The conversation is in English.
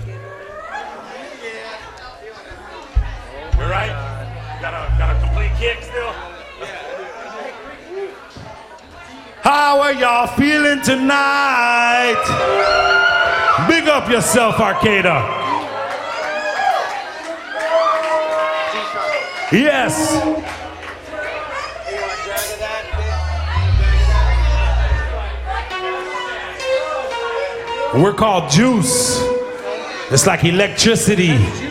You right? Got a complete kick still? How are y'all feeling tonight? Big up yourself, Arcata. Yes. We're called Juice. It's like electricity.